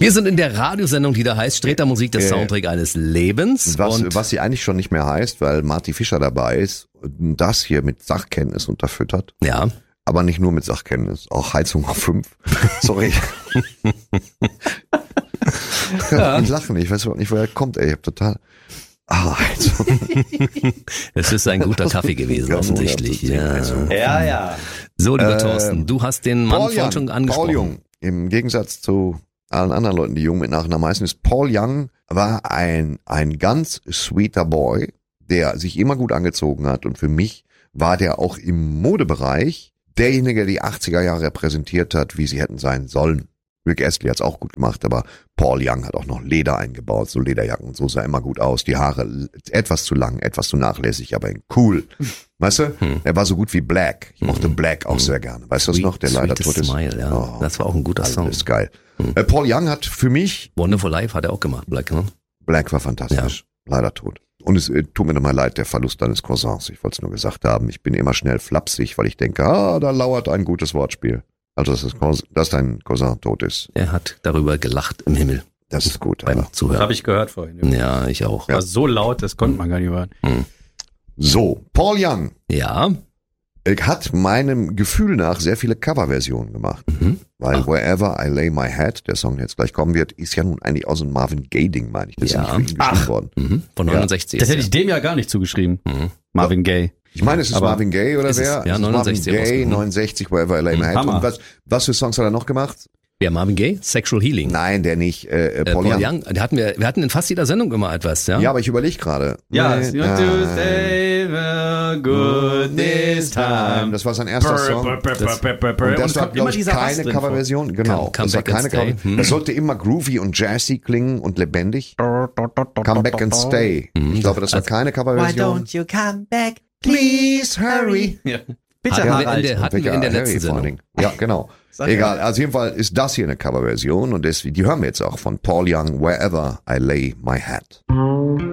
Wir sind in der Radiosendung, die da heißt Streter Musik, der Soundtrack eines Lebens. Was sie eigentlich schon nicht mehr heißt, weil Marty Fischer dabei ist und das hier mit Sachkenntnis unterfüttert. Ja. Aber nicht nur mit Sachkenntnis, auch Heizung auf 5. Sorry. Ja. Ich lache nicht, ich weiß überhaupt nicht, woher er kommt, ey. Ich hab total... Heizung. Es ist ein guter Kaffee gewesen, offensichtlich. Ja. So, lieber Thorsten, du hast den Mann vorhin schon angesprochen. Paul Young, im Gegensatz zu allen anderen Leuten, die jung mit Nachnamen heißen, ist Paul Young, war ein ganz sweeter Boy, der sich immer gut angezogen hat und für mich war der auch im Modebereich derjenige, der die 80er Jahre repräsentiert hat, wie sie hätten sein sollen. Rick Astley hat's auch gut gemacht, aber Paul Young hat auch noch Leder eingebaut, so Lederjacken und so, sah immer gut aus. Die Haare etwas zu lang, etwas zu nachlässig, aber cool. Weißt du? Er war so gut wie Black. Ich mochte Black auch sehr gerne. Weißt du das noch? Der leider tot ist. Smile, ja. Oh, das war auch ein guter Song. Das ist geil. Paul Young hat für mich... Wonderful Life hat er auch gemacht, Black, ne? Black war fantastisch. Ja. Leider tot. Und es tut mir nochmal leid, der Verlust deines Cousins. Ich wollte es nur gesagt haben. Ich bin immer schnell flapsig, weil ich denke, da lauert ein gutes Wortspiel. Also, dass dein Cousin tot ist. Er hat darüber gelacht im Himmel. Das ist gut. Beim Zuhören. Das habe ich gehört vorhin. Ja, ich auch. War so laut, das konnte man gar nicht hören. So, Paul Young. Ja. Hat meinem Gefühl nach sehr viele Coverversionen gemacht. Weil Wherever I Lay My Head, der Song, der jetzt gleich kommen wird, ist ja nun eigentlich aus einem Marvin Gaye-Ding, meine ich. Das ist nicht für ihn geschrieben worden. Von 69. Das hätte ich dem ja gar nicht zugeschrieben. Marvin Gaye. Ich meine, es ist Marvin Gaye oder wer? Ja, 69. Marvin Gaye, 69, Wherever I Lay My Head. Und was für Songs hat er noch gemacht? Ja, Marvin Gaye? Sexual Healing. Nein, der nicht. Paul Young. Wir hatten in fast jeder Sendung immer etwas, ja? Ja, aber ich überlege gerade. Ja, to save a good this time. Das war sein erster Song. Und das war, glaube ich, keine Coverversion. Genau. Das war keine Coverversion. Das sollte immer groovy und jazzy klingen und lebendig. Come back and stay. Ich glaube, das war keine Coverversion. Why don't you come back? Please hurry. Ja. Bitte, hatten wir in der letzten Sendung. Ja, genau. Egal, also auf jeden Fall ist das hier eine Coverversion und die hören wir jetzt auch von Paul Young, Wherever I Lay My Head.